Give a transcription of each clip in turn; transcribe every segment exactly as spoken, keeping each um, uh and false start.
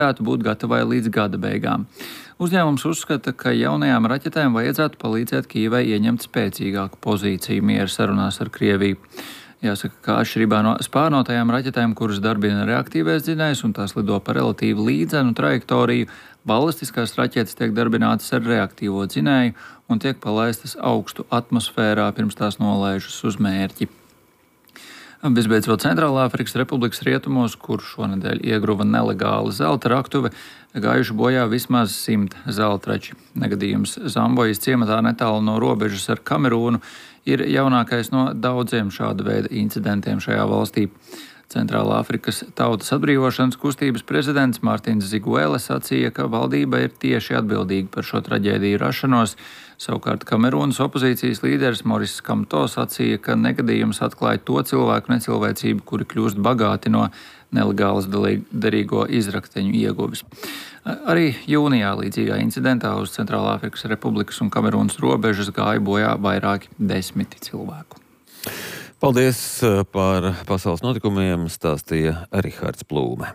varētu būt gatavai līdz gada beigām. Uzņēmums uzskata, ka jaunajām raķetēm vajadzētu palīdzēt Kijevai ieņemt spēcīgāku pozīciju miera sarunās ar Krieviju. Jāsaka, ka atšķirībā no spārnotajām raķetēm, kuras darbina reaktīvais dzinējs un tās lido pa relatīvi līdzenu trajektoriju, balistiskās raķetes tiek darbinātas ar reaktīvo dzinēju un tiek palaistas augstu atmosfērā, pirms tās nolaižas uz mērķi. Visbeidzot, Centrālāfrikas Republikas rietumos, kur šonedēļ iegruva nelegāla zelta raktuve, gājuši bojā vismaz simt zeltrači. Negadījums Zambojas ciematā netālu no robežas ar Kamerūnu ir jaunākais no daudziem šāda veida incidentiem šajā valstī. Centrālāfrikas Tautas atbrīvošanas kustības prezidents Martins Ziguele sacīja, ka valdība ir tieši atbildīga par šo traģēdiju rašanos. Savukārt Kamerūnas opozīcijas līderis Moris Kamto sacīja, ka negadījums atklāja to cilvēku necilvēcību, kuri kļūst bagāti no nelegālas derīgo izrakteņu ieguves. Arī jūnijā līdzīgā incidentā uz Centrālāfrikas Republikas un Kamerūnas robežas gāja bojā vairāki desmiti cilvēku. Paldies par pasaules notikumiem, stāstīja Rihards Plūme.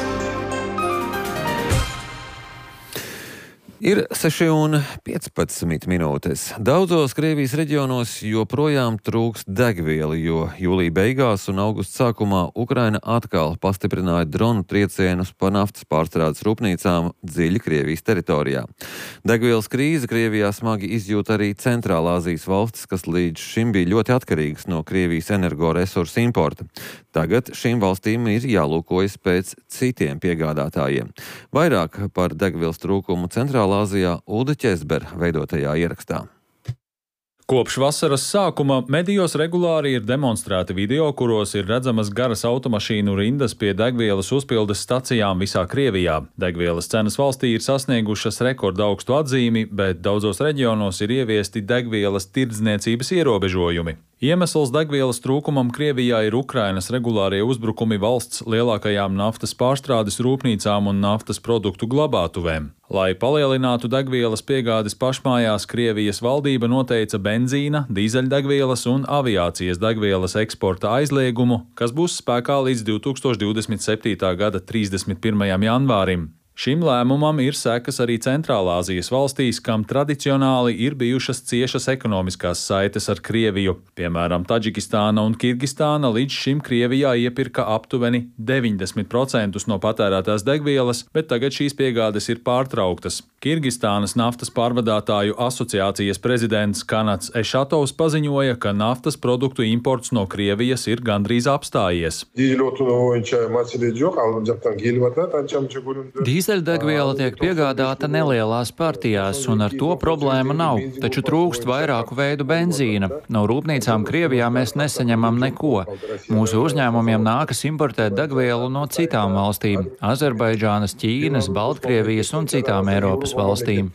Ir seši un piecpadsmit minūtes. Daudzos Krievijas reģionos joprojām trūkst degviela, jo jūlija beigās un augusta sākumā Ukraina atkal pastiprināja dronu triecienus pa naftas pārstrādes rūpnīcām dziļi Krievijas teritorijā. Degvielas krīze Krievijā smagi izjūt arī Centrālāzijas valstis, kas līdz šim bija ļoti atkarīgas no Krievijas energoresursu importa. Tagad šīm valstīm ir jālūkojas pēc citiem piegādātājiem. Vairāk par degvielas trūkumu Centrālāzijā Ulda Ķezber veidotajā ierakstā. Kopš vasaras sākuma medijos regulāri ir demonstrēti video, kuros ir redzamas garas automašīnu rindas pie degvielas uzpildes stacijām visā Krievijā. Degvielas cenas valstī ir sasniegušas rekorda augstu atzīmi, bet daudzos reģionos ir ieviesti degvielas tirdzniecības ierobežojumi. Iemesls degvielas trūkumam Krievijā ir Ukrainas regulārie uzbrukumi valsts lielākajām naftas pārstrādes rūpnīcām un naftas produktu glabātuvēm. Lai palielinātu degvielas piegādes pašmājās, Krievijas valdība noteica benzīna, dīzeļdegvielas un aviācijas degvielas eksporta aizliegumu, kas būs spēkā līdz divtūkstoš divdesmit septītā gada trīsdesmit pirmajam janvārim. Šim lēmumam ir sekas arī Centrālāzijas valstīs, kam tradicionāli ir bijušas ciešas ekonomiskās saites ar Krieviju. Piemēram, Taģikistāna un Kirgistāna līdz šim Krievijā iepirka aptuveni deviņdesmit procentus no patērētās degvielas, bet tagad šīs piegādes ir pārtrauktas. Kirgistānas naftas pārvadātāju asociācijas prezidents Kanats Ešatovs paziņoja, ka naftas produktu imports no Krievijas ir gandrīz apstājies. Dīzeļdegviela tiek piegādāta nelielās partijās, un ar to problēma nav, taču trūkst vairāku veidu benzīna. No rūpnīcām Krievijā mēs nesaņemam neko. Mūsu uzņēmumiem nākas importēt degvielu no citām valstīm - Azerbaidžānas, Ķīnas, Baltkrievijas un citām Eiropas valstīm.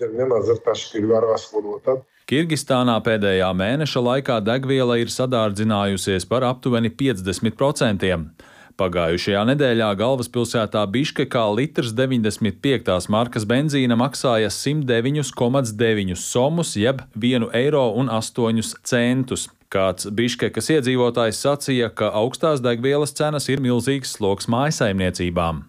Kirgistānā pēdējā mēneša laikā degviela ir sadārdzinājusies par aptuveni piecdesmit procentiem. Pagājušajā nedēļā galvaspilsētā Biškekā litrs deviņdesmit piektās markas benzīna maksāja simt deviņus komats deviņus somus, jeb vienu eiro un astoņus centus. Kāds Biškekas iedzīvotājs sacīja, ka augstās degvielas cenas ir milzīgs sloks mājasaimniecībām.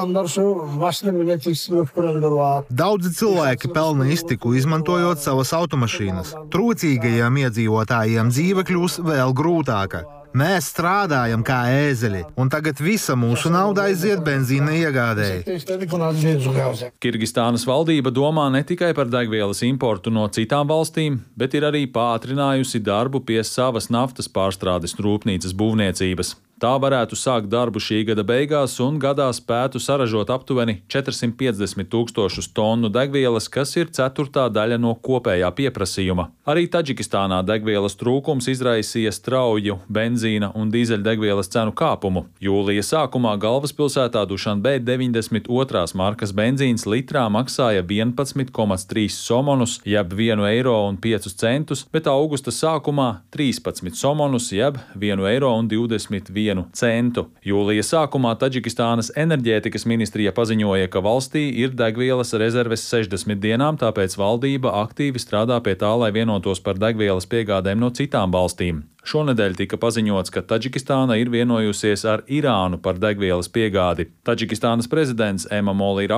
Daudzi cilvēki pelna iztiku, izmantojot savas automašīnas. Trūcīgajiem iedzīvotājiem dzīve kļūs vēl grūtāka. Mēs strādājam kā ēzeļi, un tagad visa mūsu nauda aiziet benzīna iegādēji. Kirgistānas valdība domā ne tikai par degvielas importu no citām valstīm, bet ir arī pātrinājusi darbu pie savas naftas pārstrādes rūpnīcas būvniecības. Tā varētu sākt darbu šī gada beigās un gadā spētu saražot aptuveni četrsimt piecdesmit tūkstošus tonu degvielas, kas ir ceturtā daļa no kopējā pieprasījuma. Arī Taģikistānā degvielas trūkums izraisīja strauju benzīna un dīzeļdegvielas cenu kāpumu. Jūlija sākumā galvaspilsētā Dušanbē deviņdesmit otrās markas benzīns litrā maksāja vienpadsmit komats trīs somonus, jeb vienu eiro un piecus centus, bet augusta sākumā trīspadsmit somonus, jeb vienu eiro un divdesmit vienu nevienu centu. Jūlija sākumā Taģikistānas enerģētikas ministrija paziņoja, ka valstī ir degvielas rezerves sešdesmit dienām, tāpēc valdība aktīvi strādā pie tā, lai vienotos par degvielas piegādēm no citām valstīm. Šonedēļ tika paziņots, ka Taģikistāna ir vienojusies ar Irānu par degvielas piegādi. Taģikistānas prezidents Emomali